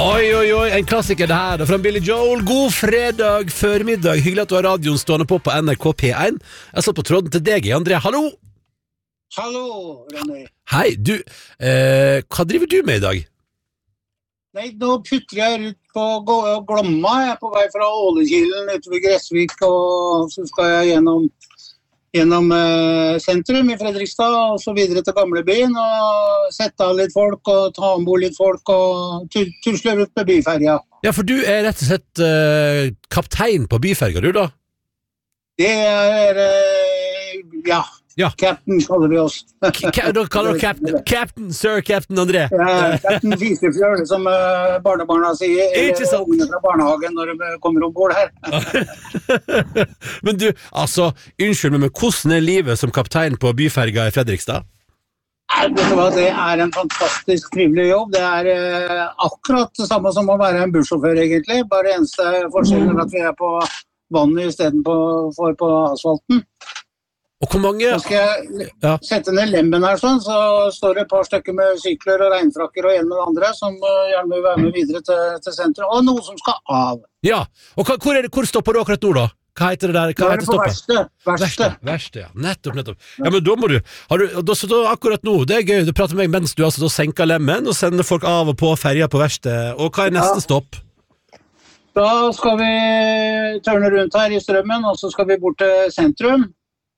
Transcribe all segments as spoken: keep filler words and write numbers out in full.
Oi, oi, oi, en klassiker det her, fra Billy Joel. God fredag førmiddag. Hyggelig at du har radioen stående på på N R K P one. Jeg satt på tråden til deg, André. Hallo! Hallo, Ronny. Hei, du, eh, hva driver du med i dag? Nei, nå putler jeg ut på Glomma. Jeg er på vei fra Ålekilen ut ved Gressvik, og så skal jeg gjennom, gjennom eh, sentrum i Fredrikstad, og så videre til gamlebyen, og sette av litt folk, og ta ombord litt folk, og tusle ut med byferja. Ja, for du er rett og slett eh, kaptein på byferga, du da? Det er, eh, ja... Ja. Captain kaller vi oss. K- da kaller du Captain, Captain, Sir Captain André. Ja, Captain Fisefjøl, som uh, barnebarna sier. Ikke sant? Ungene fra barnehagen når de kommer ombord her. Men du, altså, unnskyld meg, men hvordan er livet som kaptein på byferga i Fredrikstad? Vet du hva, det er en fantastisk trivelig jobb. Det er uh, akkurat det samme som å være en bussjåfør, egentlig. Bare eneste forskjellen er at vi er på vannet i stedet for på asfalten. Og hvor mange... Så skal jeg ja. sette ned lemmen her sånn, så står det et par stykker med sykler og regnfrakker og en med det andre, som uh, gjerne vil være med videre til, til sentrum, og noe som skal av. Ja, og hva, hvor, er det, hvor stopper du akkurat nå da? Hva heter det der? Hva heter stoppet? Verste, verste. Verste, ja. Nettopp, nettopp. Ja, men da må du... Har du da, så da, akkurat nå, det er gøy, du prater med meg mens du altså da senker lemmen og sender folk av og på ferja på verste. Og hva er neste ja. stopp? Da skal vi tørne rundt her i strømmen, og så skal vi bort til sentrum.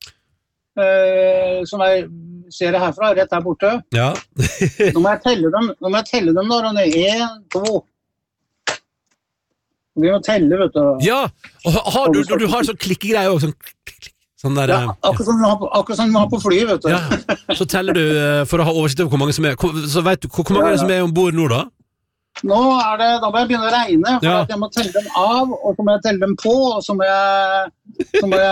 Uh, som jeg ser det herfra, rett her borte. Ja. Nå må jeg telle dem, nå må jeg telle dem da, Ronny. En, to. Vi må telle, vet du. Ja, og har du, du har sånn klikkegreier også, sånn klikk, klikk, sånn der... Ja, akkurat som man har, akkurat som man har på fly, vet du. Ja, så teller du for å ha oversikt over hvor mange som er, så vet du, hvor mange er det som er ombord nå da? Nå er det, da må jeg begynne å regne, for ja. at jeg må telle dem av, og så må jeg telle dem på, og så må jeg, så må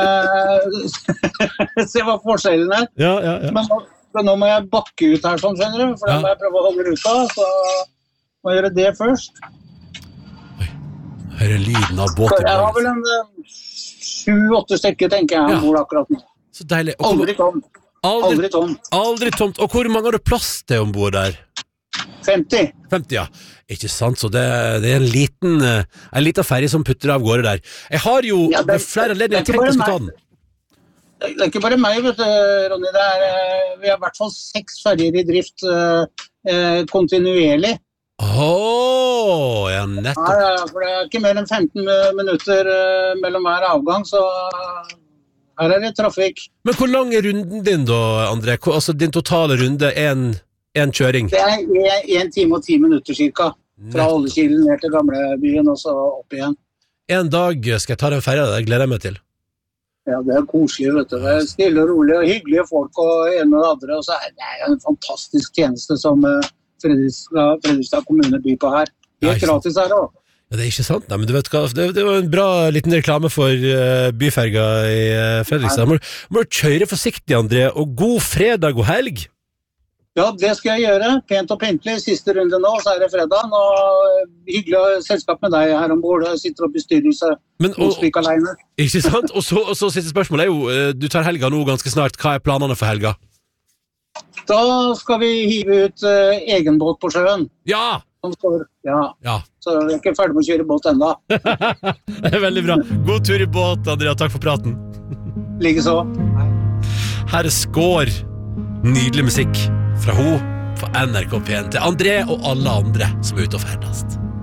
jeg se hva forskjellen er. Ja, ja, ja. Men nå, nå må jeg bakke ut her, sånn, skjønner du, for da må jeg prøve å holde ut av, så må jeg gjøre det først. Oi, her er lyden av båten. Så jeg har vel en sju-åtte stykker, tenker jeg, ombord akkurat nå. Så deilig. Og aldri tomt. Aldri, aldri tomt. Aldri tomt. Og hvor mange har du plass til ombord der? femti. femti, ja. Ikke sant, så det, det er en liten, en liten ferie som putter av gårde der. Jeg har jo ja, det, flere anledninger tenkt å skal ta den. Det er ikke bare meg, vet du, Ronny. Det er, vi har i hvert fall seks ferier i drift eh, kontinuerlig. Åh, oh, ja, nettopp. Ja, ja, for det er ikke mer enn femten minutter eh, mellom hver avgang, så her er det trafikk. Men hvor lang er runden din da, André? Altså din totale runde er en... En kjøring? Det er en time og ti minutter cirka. Fra Ålekilen ned til gamlebyen og så opp igjen. En dag skal jeg ta den ferja, det gleder jeg meg til. Ja, det er koselig, vet du. Det er stille og rolig og hyggelige folk og en og det andre. Og så er det en fantastisk tjeneste som Fredrikstad, Fredrikstad kommune byr på her. Helt gratis her også. Ja, det er ikke sant. Nei, men du vet hva, det, det var en bra liten reklame for uh, byferga i uh, Fredrikstad. Må, må du kjøre forsiktig, André, og god fredag og helg! Ja, det skal jeg gjøre. Pent og pyntelig. Siste runde nå, så er det fredag. Og hyggelig selskap med deg her ombord. Jeg sitter oppe i styrhuset. Men, og, ikke sant? Og så, og så siste spørsmål er jo, du tar helga nå ganske snart. Hva er planene for helga? Da skal vi hive ut uh, egen båt på sjøen. Ja! Som står, ja. ja! Så vi er ikke ferdig med å kjøre båt enda. Det er veldig bra. God tur i båt, Andrea. Takk for praten. Likeså. Her er Skår. Nydelig musikk fra ho, fra N R K P one til André og alle andre som er ute og ferdast.